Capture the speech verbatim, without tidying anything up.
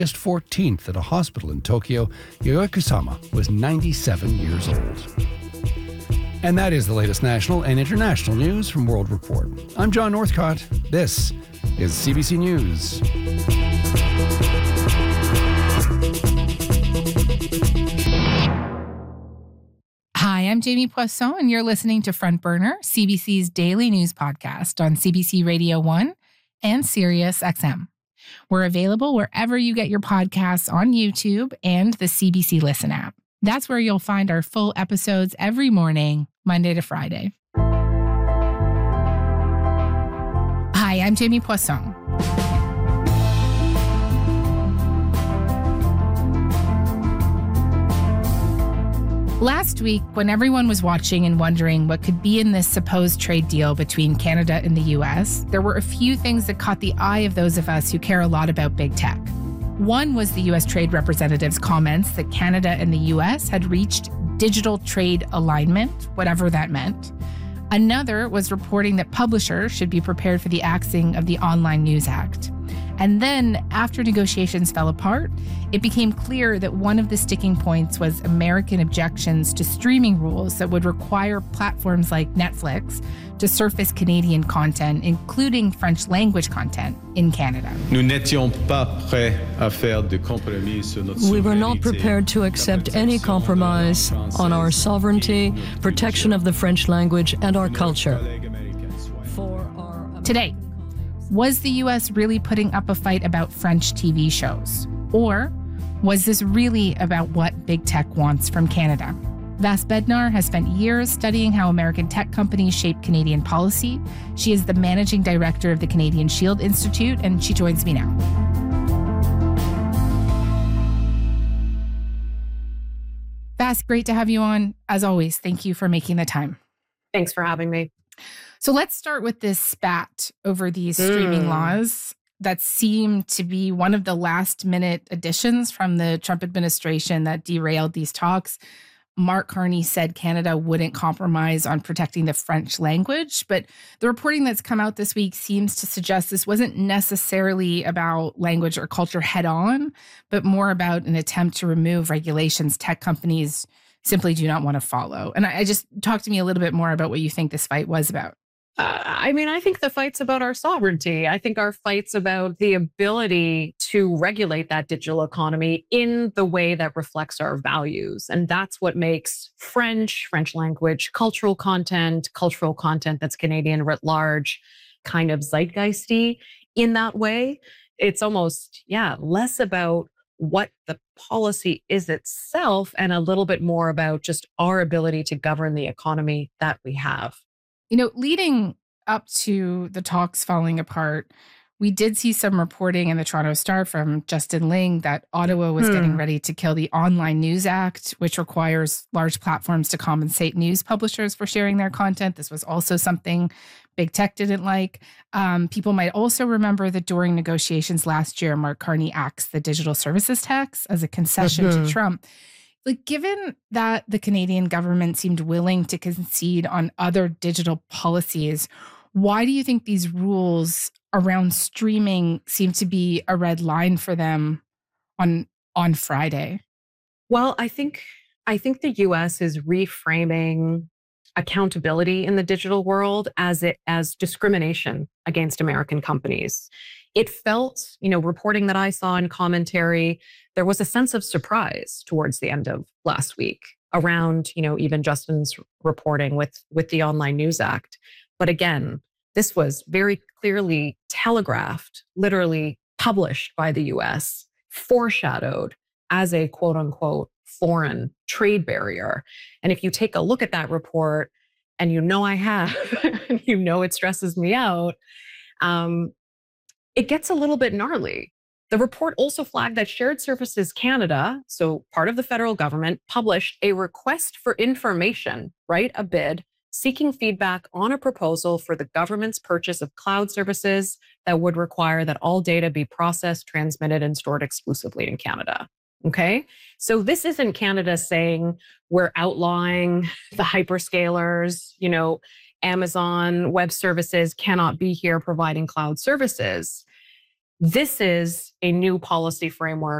August fourteenth at a hospital in Tokyo, Yayoi Kusama was ninety-seven years old. And that is the latest national and international news from World Report. I'm John Northcott. This is C B C News. Hi, I'm Jamie Poisson, and you're listening to Front Burner, C B C's daily news podcast on C B C Radio one and Sirius X M. We're available wherever you get your podcasts on YouTube and the C B C Listen app. That's where you'll find our full episodes every morning, Monday to Friday. Hi, I'm Jamie Poisson. Last week, when everyone was watching and wondering what could be in this supposed trade deal between Canada and the U S, there were a few things that caught the eye of those of us who care a lot about big tech. One was the U S Trade Representative's comments that Canada and the U S had reached digital trade alignment, whatever that meant. Another was reporting that publishers should be prepared for the axing of the Online News Act. And then, after negotiations fell apart, it became clear that one of the sticking points was American objections to streaming rules that would require platforms like Netflix to surface Canadian content, including French language content, in Canada. Nous n'étions pas prêts à faire de compromis sur notre We were not prepared to accept any compromise on our sovereignty, protection of the French language, and our culture. Today, was the U S really putting up a fight about French T V shows? Or was this really about what big tech wants from Canada? Vas Bednar has spent years studying how American tech companies shape Canadian policy. She is the managing director of the Canadian Shield Institute, and she joins me now. Vas, great to have you on. As always, thank you for making the time. Thanks for having me. So let's start with this spat over these streaming mm. laws that seem to be one of the last minute additions from the Trump administration that derailed these talks. Mark Carney said Canada wouldn't compromise on protecting the French language, but the reporting that's come out this week seems to suggest this wasn't necessarily about language or culture head on, but more about an attempt to remove regulations tech companies simply do not want to follow. And I, I just talk to me a little bit more about what you think this fight was about. Uh, I mean, I think the fight's about our sovereignty. I think our fight's about the ability to regulate that digital economy in the way that reflects our values. And that's what makes French, French language, cultural content, cultural content that's Canadian writ large, kind of zeitgeisty in that way. It's almost, yeah, less about what the policy is itself and a little bit more about just our ability to govern the economy that we have. You know, leading up to the talks falling apart, we did see some reporting in the Toronto Star from Justin Ling that Ottawa was hmm. getting ready to kill the Online News Act, which requires large platforms to compensate news publishers for sharing their content. This was also something big tech didn't like. Um, people might also remember that during negotiations last year, Mark Carney axed the digital services tax as a concession mm-hmm. to Trump. Like, given that the Canadian government seemed willing to concede on other digital policies, why do you think these rules around streaming seem to be a red line for them on on Friday? Well, I think I think the U S is reframing accountability in the digital world as it as discrimination against American companies. It felt, you know, reporting that I saw in commentary, there was a sense of surprise towards the end of last week around, you know, even Justin's reporting with, with the Online News Act. But again, this was very clearly telegraphed, literally published by the U S, foreshadowed as a quote unquote foreign trade barrier. And if you take a look at that report, and you know I have, you know it stresses me out, um, it gets a little bit gnarly. The report also flagged that Shared Services Canada, so part of the federal government, published a request for information, right, a bid, seeking feedback on a proposal for the government's purchase of cloud services that would require that all data be processed, transmitted, and stored exclusively in Canada. Okay, so this isn't Canada saying we're outlawing the hyperscalers, you know, Amazon Web Services cannot be here providing cloud services. This is a new policy framework